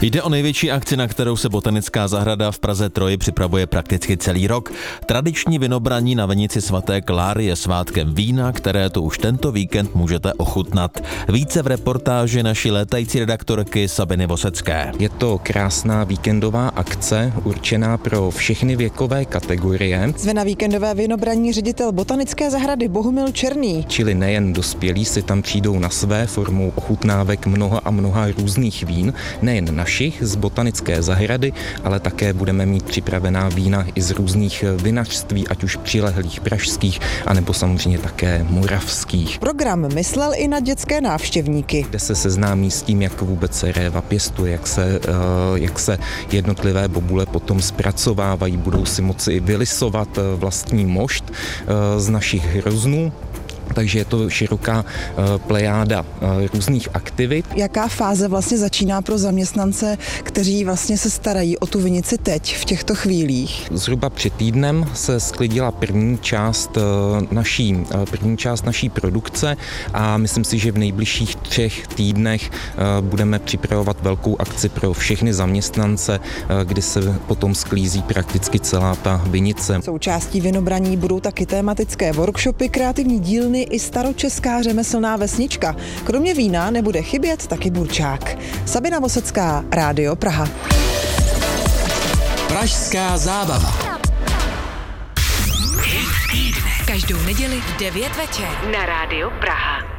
Jde o největší akci, na kterou se botanická zahrada v Praze Troji připravuje prakticky celý rok. Tradiční vinobraní na vinici svaté Kláry je svátkem vína, které tu už tento víkend můžete ochutnat. Více v reportáži naší létající redaktorky Sabiny Vosecké. Je to krásná víkendová akce určená pro všechny věkové kategorie. Zve na víkendové vinobraní ředitel botanické zahrady Bohumil Černý. Čili nejen dospělí si tam přijdou na své formou ochutnávek mnoha a mnoha různých vín, nejen našich z botanické zahrady, ale také budeme mít připravená vína i z různých vinařství, ať už přilehlých pražských, anebo samozřejmě také moravských. Program myslel i na dětské návštěvníky. Kde se seznámí s tím, jak vůbec se réva pěstuje, jak se jednotlivé bobule potom zpracovávají, budou si moci vylisovat vlastní mošt z našich hroznů. Takže je to široká plejáda různých aktivit. Jaká fáze vlastně začíná pro zaměstnance, kteří vlastně se starají o tu vinici teď, v těchto chvílích? Zhruba před týdnem se sklidila první část naší produkce a myslím si, že v nejbližších 3 týdnech budeme připravovat velkou akci pro všechny zaměstnance, kdy se potom sklízí prakticky celá ta vinice. Součástí vinobraní budou taky tematické workshopy, kreativní dílny i staročeská řemeslná vesnička. Kromě vína nebude chybět taky burčák. Sabina Vosecká, Rádio Praha. Pražská zábava. Každou neděli v 9 večer na Rádiu Praha.